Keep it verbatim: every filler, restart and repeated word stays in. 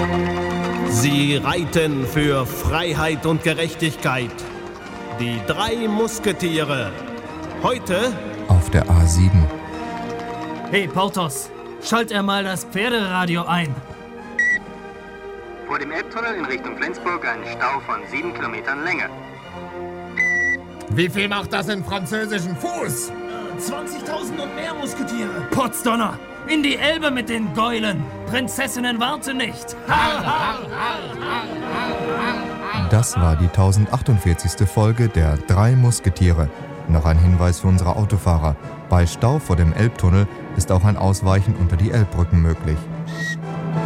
Sie reiten für Freiheit und Gerechtigkeit. Die drei Musketiere. Heute auf der A sieben. Hey Porthos, schalt er mal das Pferderadio ein. Vor dem Elbtunnel in Richtung Flensburg ein Stau von sieben Kilometern Länge. Wie viel macht das in französischen Fuß? zwanzigtausend und mehr Musketiere. Potzdonner, in die Elbe mit den Gäulen. Prinzessinnen warten nicht. Das war die tausendachtzig. Folge der Drei Musketiere. Noch ein Hinweis für unsere Autofahrer. Bei Stau vor dem Elbtunnel ist auch ein Ausweichen unter die Elbbrücken möglich.